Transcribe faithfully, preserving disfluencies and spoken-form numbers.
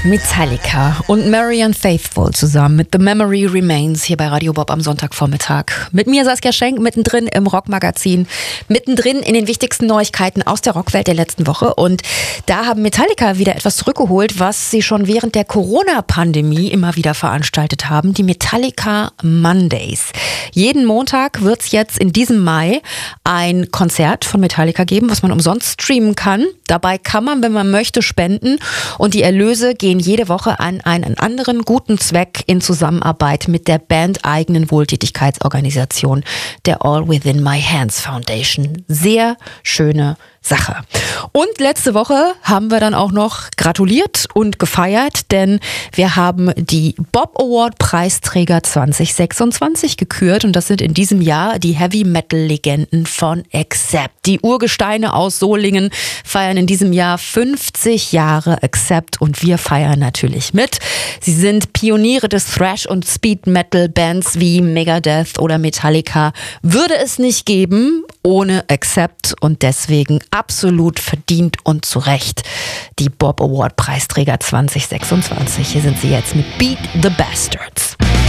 Metallica und Marianne Faithfull zusammen mit The Memory Remains hier bei Radio Bob am Sonntagvormittag. Mit mir Saskia Schenk, mittendrin im Rockmagazin, mittendrin in den wichtigsten Neuigkeiten aus der Rockwelt der letzten Woche. Und da haben Metallica wieder etwas zurückgeholt, was sie schon während der Corona-Pandemie immer wieder veranstaltet haben, die Metallica Mondays. Jeden Montag wird es jetzt in diesem Mai ein Konzert von Metallica geben, was man umsonst streamen kann. Dabei kann man, wenn man möchte, spenden und die Erlöse gehen jede Woche an einen anderen guten Zweck in Zusammenarbeit mit der bandeigenen Wohltätigkeitsorganisation der All Within My Hands Foundation. Sehr schöne Sache. Und letzte Woche haben wir dann auch noch gratuliert und gefeiert, denn wir haben die Bob Award Preisträger zwanzig sechsundzwanzig gekürt und das sind in diesem Jahr die Heavy Metal Legenden von Accept. Die Urgesteine aus Solingen feiern in diesem Jahr fünfzig Jahre Accept und wir feiern natürlich mit. Sie sind Pioniere des Thrash- und Speed-Metal-Bands wie Megadeth oder Metallica. Würde es nicht geben ohne Accept und deswegen absolut verdient und zu Recht die Bob Award Preisträger zwanzig sechsundzwanzig. Hier sind sie jetzt mit Beat the Bastards.